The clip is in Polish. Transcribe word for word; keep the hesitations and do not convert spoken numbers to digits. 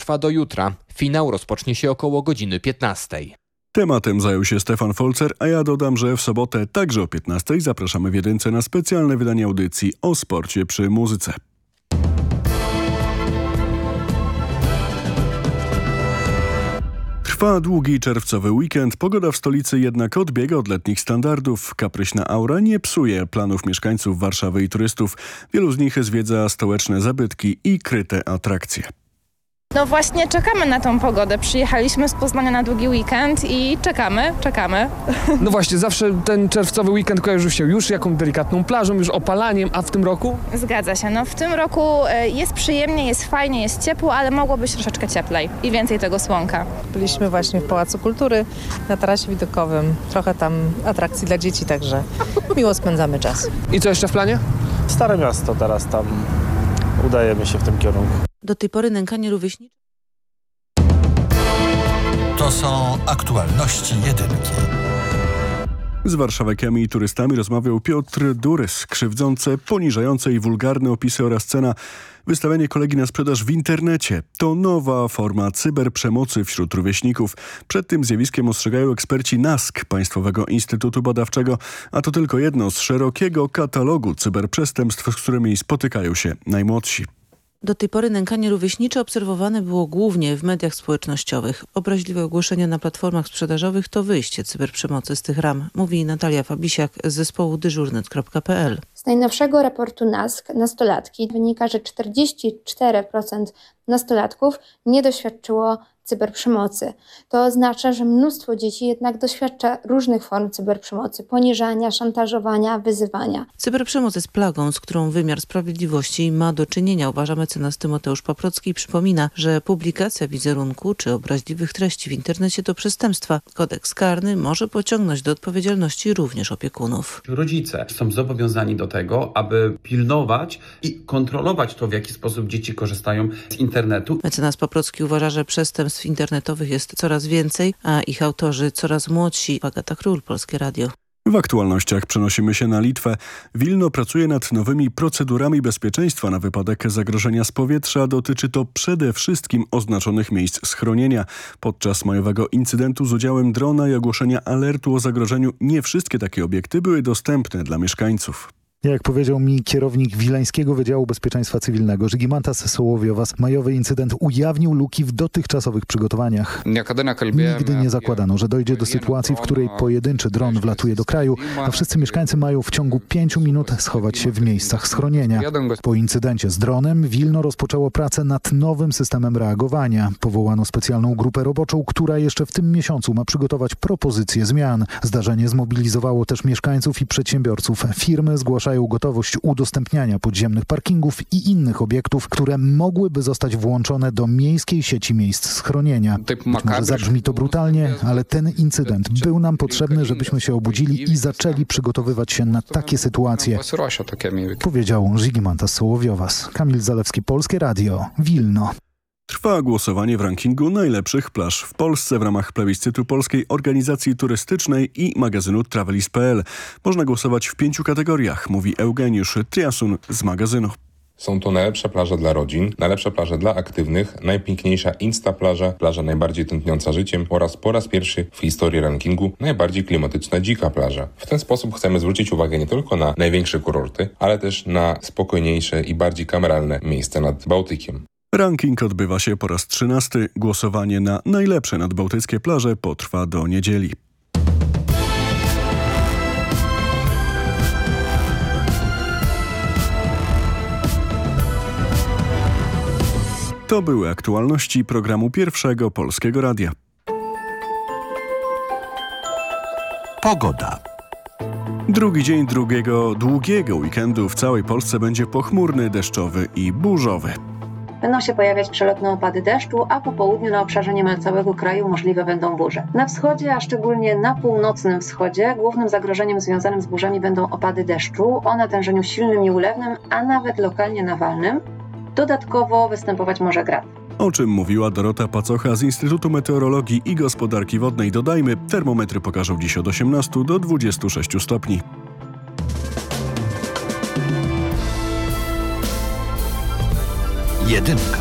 trwa do jutra. Finał rozpocznie się około godziny piętnastej. Tematem zajął się Stefan Folzer, a ja dodam, że w sobotę także o piętnastej zapraszamy w Jedynce na specjalne wydanie audycji o sporcie przy muzyce. Trwa długi czerwcowy weekend, pogoda w stolicy jednak odbiega od letnich standardów. Kapryśna aura nie psuje planów mieszkańców Warszawy i turystów. Wielu z nich zwiedza stołeczne zabytki i kryte atrakcje. No właśnie czekamy na tą pogodę. Przyjechaliśmy z Poznania na długi weekend i czekamy, czekamy. No właśnie, zawsze ten czerwcowy weekend kojarzył się już jaką delikatną plażą, już opalaniem, a w tym roku? Zgadza się. No w tym roku jest przyjemnie, jest fajnie, jest ciepło, ale mogło być troszeczkę cieplej i więcej tego słonka. Byliśmy właśnie w Pałacu Kultury, na tarasie widokowym. Trochę tam atrakcji dla dzieci, także miło spędzamy czas. I co jeszcze w planie? Stare Miasto teraz tam udajemy się w tym kierunku. Do tej pory nękanie rówieśnicze. To są aktualności jedynki. Z warszawiakami i turystami rozmawiał Piotr Durys. Krzywdzące, poniżające i wulgarne opisy oraz cena wystawianie kolegi na sprzedaż w internecie. To nowa forma cyberprzemocy wśród rówieśników. Przed tym zjawiskiem ostrzegają eksperci NASK, Państwowego Instytutu Badawczego, a to tylko jedno z szerokiego katalogu cyberprzestępstw, z którymi spotykają się najmłodsi. Do tej pory nękanie rówieśnicze obserwowane było głównie w mediach społecznościowych. Obraźliwe ogłoszenia na platformach sprzedażowych to wyjście cyberprzemocy z tych ram, mówi Natalia Fabisiak z zespołu dyżurnet kropka pe el. Z najnowszego raportu NASK Nastolatki wynika, że czterdzieści cztery procent nastolatków nie doświadczyło cyberprzemocy. To oznacza, że mnóstwo dzieci jednak doświadcza różnych form cyberprzemocy, poniżania, szantażowania, wyzywania. Cyberprzemoc jest plagą, z którą wymiar sprawiedliwości ma do czynienia, uważa mecenas Tymoteusz Paprocki i przypomina, że publikacja wizerunku czy obraźliwych treści w internecie to przestępstwa. Kodeks karny może pociągnąć do odpowiedzialności również opiekunów. Rodzice są zobowiązani do tego, aby pilnować i kontrolować to, w jaki sposób dzieci korzystają z internetu. Mecenas Paprocki uważa, że przestępstw internetowych jest coraz więcej, a ich autorzy coraz młodsi. Agata Król, Polskie Radio. W aktualnościach przenosimy się na Litwę. Wilno pracuje nad nowymi procedurami bezpieczeństwa na wypadek zagrożenia z powietrza. Dotyczy to przede wszystkim oznaczonych miejsc schronienia. Podczas majowego incydentu z udziałem drona i ogłoszenia alertu o zagrożeniu nie wszystkie takie obiekty były dostępne dla mieszkańców. Jak powiedział mi kierownik Wileńskiego Wydziału Bezpieczeństwa Cywilnego Żygimantas Sołowiowas, majowy incydent ujawnił luki w dotychczasowych przygotowaniach. Nigdy nie zakładano, że dojdzie do sytuacji, w której pojedynczy dron wlatuje do kraju, a wszyscy mieszkańcy mają w ciągu pięciu minut schować się w miejscach schronienia. Po incydencie z dronem Wilno rozpoczęło pracę nad nowym systemem reagowania. Powołano specjalną grupę roboczą, która jeszcze w tym miesiącu ma przygotować propozycje zmian. Zdarzenie zmobilizowało też mieszkańców i przedsiębiorców. Firmy zgłaszają gotowość udostępniania podziemnych parkingów i innych obiektów, które mogłyby zostać włączone do miejskiej sieci miejsc schronienia. Być może zabrzmi to brutalnie, ale ten incydent był nam potrzebny, żebyśmy się obudzili i zaczęli przygotowywać się na takie sytuacje, powiedział Żygimantas Sołowiowas. Kamil Zalewski, Polskie Radio, Wilno. Trwa głosowanie w rankingu najlepszych plaż w Polsce w ramach plebiscytu Polskiej Organizacji Turystycznej i magazynu Travelist kropka pe el. Można głosować w pięciu kategoriach, mówi Eugeniusz Triasun z magazynu. Są to najlepsze plaże dla rodzin, najlepsze plaże dla aktywnych, najpiękniejsza Insta plaża, plaża najbardziej tętniąca życiem oraz po raz pierwszy w historii rankingu najbardziej klimatyczna dzika plaża. W ten sposób chcemy zwrócić uwagę nie tylko na największe kurorty, ale też na spokojniejsze i bardziej kameralne miejsca nad Bałtykiem. Ranking odbywa się po raz trzynasty. Głosowanie na najlepsze nadbałtyckie plaże potrwa do niedzieli. To były aktualności programu Pierwszego Polskiego Radia. Pogoda. Drugi dzień drugiego, długiego weekendu w całej Polsce będzie pochmurny, deszczowy i burzowy. Będą się pojawiać przelotne opady deszczu, a po południu na obszarze niemal całego kraju możliwe będą burze. Na wschodzie, a szczególnie na północnym wschodzie, głównym zagrożeniem związanym z burzami będą opady deszczu o natężeniu silnym i ulewnym, a nawet lokalnie nawalnym. Dodatkowo występować może grad. O czym mówiła Dorota Pacocha z Instytutu Meteorologii i Gospodarki Wodnej. Dodajmy, termometry pokażą dziś od osiemnastu do dwudziestu sześciu stopni. Jedynka.